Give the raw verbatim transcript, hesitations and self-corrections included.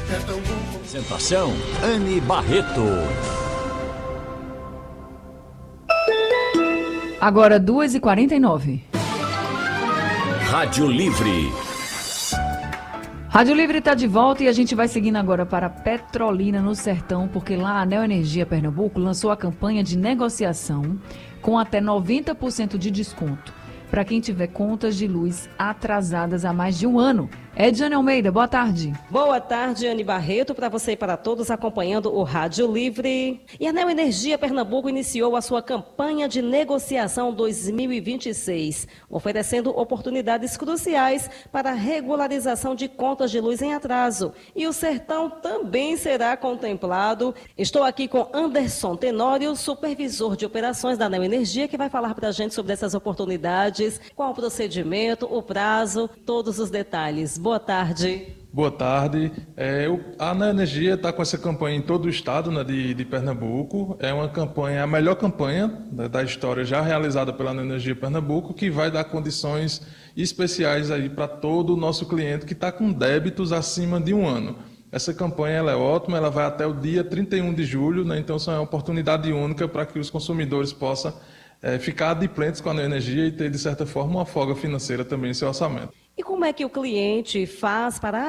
Apresentação, Anne Barreto. Agora duas e quarenta e nove. Rádio Livre. Rádio Livre está de volta e a gente vai seguindo agora para Petrolina, no Sertão, porque lá a Neo Energia Pernambuco lançou a campanha de negociação com até noventa por cento de desconto para quem tiver contas de luz atrasadas há mais de um ano. Ediane Almeida, boa tarde. Boa tarde, Anne Barreto, para você e para todos acompanhando o Rádio Livre. E a Neo Energia Pernambuco iniciou a sua campanha de negociação dois mil e vinte e seis, oferecendo oportunidades cruciais para a regularização de contas de luz em atraso. E o Sertão também será contemplado. Estou aqui com Anderson Tenório, supervisor de operações da Neo Energia, que vai falar para a gente sobre essas oportunidades, qual o procedimento, o prazo, todos os detalhes. Boa tarde. Boa tarde. É, eu, a Neo Energia está com essa campanha em todo o estado, né, de, de Pernambuco. É uma campanha, a melhor campanha da, da história já realizada pela Neo Energia Pernambuco, que vai dar condições especiais aí para todo o nosso cliente que está com débitos acima de um ano. Essa campanha ela é ótima, ela vai até o dia trinta e um de julho, né, então isso é uma oportunidade única para que os consumidores possam é, ficar adimplentes com a Neo Energia e ter, de certa forma, uma folga financeira também em seu orçamento. E como é que o cliente faz para